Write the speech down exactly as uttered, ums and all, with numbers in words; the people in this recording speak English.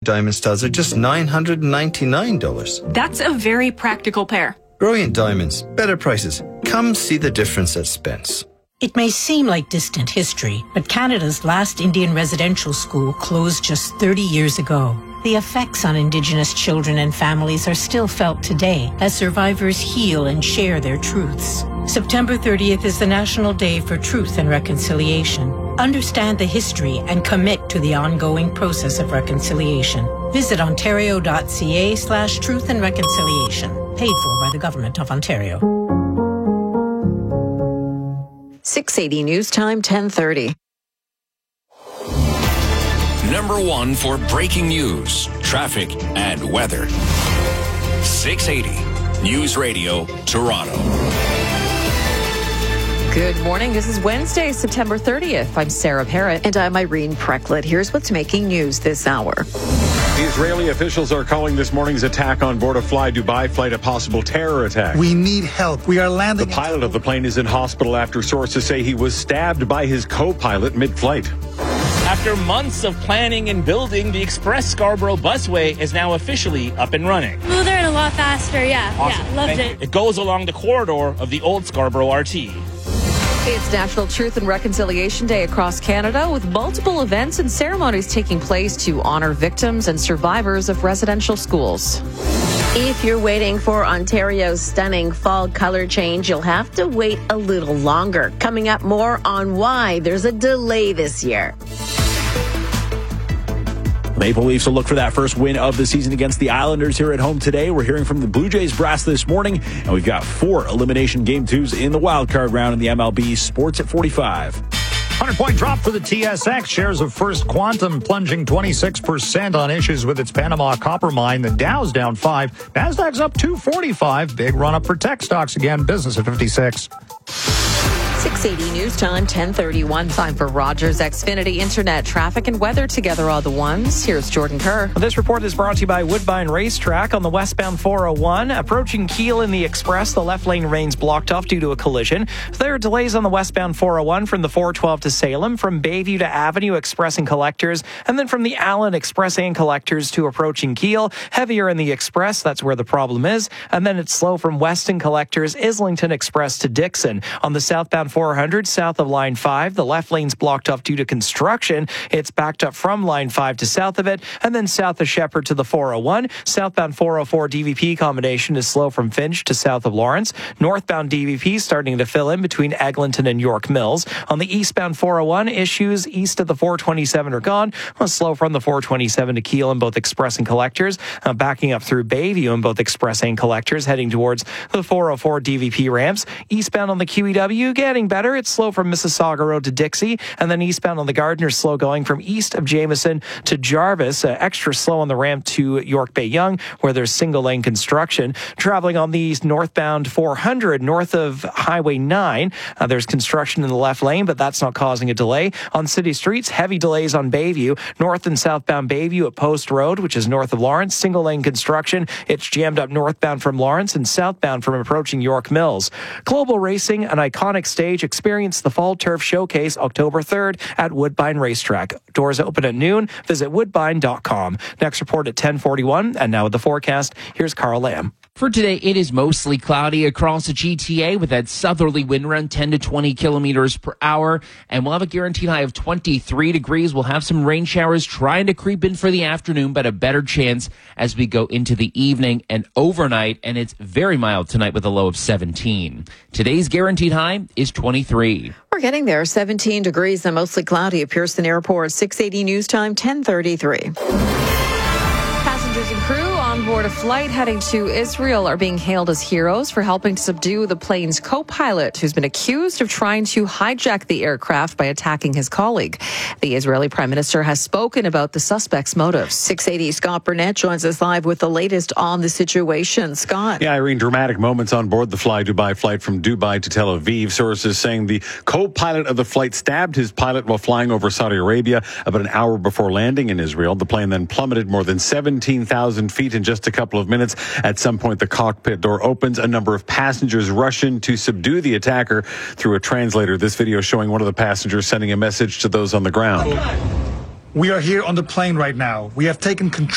diamond studs are just nine hundred ninety-nine dollars. That's a very practical pair. Brilliant diamonds, better prices. Come see the difference at Spence. It may seem like distant history, but Canada's last Indian residential school closed just thirty years ago. The effects on Indigenous children and families are still felt today as survivors heal and share their truths. September thirtieth is the National Day for Truth and Reconciliation. Understand the history and commit to the ongoing process of reconciliation. Visit ontario.ca slash truth and reconciliation. Paid for by the Government of Ontario. six eighty News Time, ten thirty. Number one for breaking news, traffic, and weather. six eighty News Radio, Toronto. Good morning. This is Wednesday, September thirtieth. I'm Sarah Parrott. And I'm Irene Precklett. Here's what's making news this hour. The Israeli officials are calling this morning's attack on board a Fly Dubai flight a possible terror attack. We need help. We are landing. The pilot of the plane is in hospital after sources say he was stabbed by his co-pilot mid-flight. After months of planning and building, the Express Scarborough Busway is now officially up and running. Smoother and a lot faster, yeah. Awesome. Yeah, loved Thank it. you. It goes along the corridor of the old Scarborough R T. It's National Truth and Reconciliation Day across Canada, with multiple events and ceremonies taking place to honor victims and survivors of residential schools. If you're waiting for Ontario's stunning fall color change, you'll have to wait a little longer. Coming up, more on why there's a delay this year. Maple Leafs will look for that first win of the season against the Islanders here at home today. We're hearing from the Blue Jays brass this morning, and we've got four elimination game twos in the wildcard round in the M L B. Sports at forty-five. one hundred point drop for the T S X. Shares of First Quantum plunging twenty-six percent on issues with its Panama copper mine. The Dow's down five. Nasdaq's up two forty-five. Big run up for tech stocks again. Business at fifty-six. six eighty News Time, ten thirty-one. Time for Rogers Xfinity Internet traffic and weather together all the ones. Here's Jordan Kerr. This report is brought to you by Woodbine Racetrack on the westbound four oh one. Approaching Kiel in the Express, the left lane remains blocked off due to a collision. There are delays on the westbound four oh one from the four twelve to Salem, from Bayview to Avenue Express and Collectors, and then from the Allen Express and Collectors to approaching Kiel. Heavier in the Express, that's where the problem is. And then it's slow from Weston Collectors, Islington Express to Dixon. On the southbound four hundred, south of Line five, the left lane's blocked off due to construction. It's backed up from Line five to south of it, and then south of Shepherd to the four oh one. Southbound four oh four D V P combination is slow from Finch to south of Lawrence. Northbound D V P starting to fill in between Eglinton and York Mills. On the eastbound four oh one, issues east of the four twenty-seven are gone. Well, slow from the four twenty-seven to Kiel in both Express and Collectors. Uh, backing up through Bayview in both Express and Collectors, heading towards the four oh four D V P ramps. Eastbound on the Q E W, getting better. It's slow from Mississauga Road to Dixie, and then eastbound on the Gardner, slow going from east of Jameson to Jarvis. Uh, extra slow on the ramp to York Bay Young, where there's single lane construction. Traveling on the northbound four hundred north of Highway nine, uh, there's construction in the left lane, but that's not causing a delay. On city streets, heavy delays on Bayview, north and southbound Bayview at Post Road, which is north of Lawrence, single lane construction. It's jammed up northbound from Lawrence and southbound from approaching York Mills. Global Racing, an iconic stage. Experience the Fall Turf Showcase October third at Woodbine Racetrack. Doors open at noon. Visit woodbine dot com. Next report at ten forty-one. And now with the forecast, here's Carl Lamb. For today, it is mostly cloudy across the G T A with that southerly wind around ten to twenty kilometers per hour. And we'll have a guaranteed high of twenty-three degrees. We'll have some rain showers trying to creep in for the afternoon, but a better chance as we go into the evening and overnight. And it's very mild tonight with a low of seventeen. Today's guaranteed high is twenty-three. We're getting there. seventeen degrees and mostly cloudy at Pearson Airport. six eighty News Time, ten thirty-three. Passengers and crew on board a flight heading to Israel are being hailed as heroes for helping to subdue the plane's co-pilot, who's been accused of trying to hijack the aircraft by attacking his colleague. The Israeli Prime Minister has spoken about the suspect's motives. six eighty Scott Burnett joins us live with the latest on the situation. Scott. Yeah, Irene, dramatic moments on board the Fly Dubai flight from Dubai to Tel Aviv. Sources saying the co-pilot of the flight stabbed his pilot while flying over Saudi Arabia about an hour before landing in Israel. The plane then plummeted more than seventeen thousand feet in just a couple of minutes. At some point, the cockpit door opens. A number of passengers rush in to subdue the attacker through a translator. This video showing one of the passengers sending a message to those on the ground. We are here on the plane right now. We have taken control.